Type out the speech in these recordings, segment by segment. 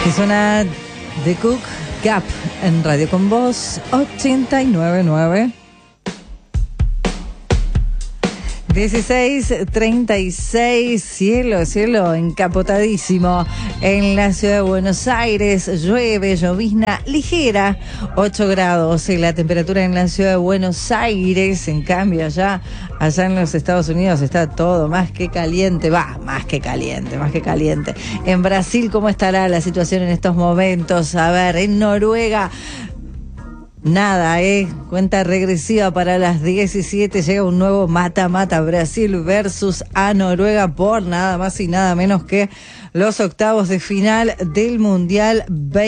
Y suena The Cook Gap en Radio Con Voz 89.9. 16:36, cielo encapotadísimo en la ciudad de Buenos Aires, llueve, llovizna ligera, 8 grados la temperatura en la ciudad de Buenos Aires. En cambio allá en los Estados Unidos está todo más que caliente, más que caliente. En Brasil, ¿cómo estará la situación en estos momentos? A ver, en Noruega, nada, cuenta regresiva para las 17, llega un nuevo mata-mata, Brasil versus a Noruega por nada más y nada menos que los octavos de final del Mundial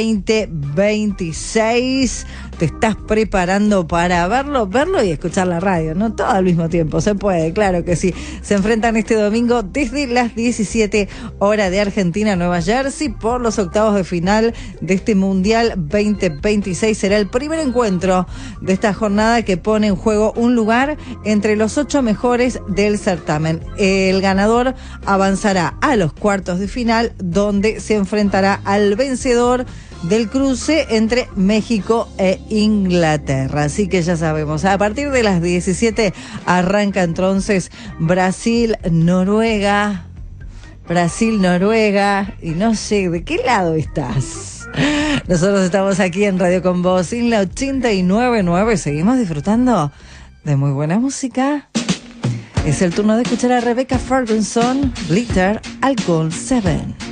2026. Te estás preparando para verlo y escuchar la radio, ¿no? Todo al mismo tiempo, se puede, claro que sí. Se enfrentan este domingo desde las 17 horas de Argentina, Nueva Jersey, por los octavos de final de este Mundial 2026. Será el primer encuentro de esta jornada que pone en juego un lugar entre los 8 mejores del certamen. El ganador avanzará a los cuartos de final, donde se enfrentará al vencedor del cruce entre México e Inglaterra. Así que ya sabemos, a partir de las 17 arranca entonces Brasil-Noruega, y no sé, ¿de qué lado estás? Nosotros estamos aquí en Radio Con Voz, en la 89.9, seguimos disfrutando de muy buena música. Es el turno de escuchar a Rebecca Ferguson, Glitter Alcohol 7.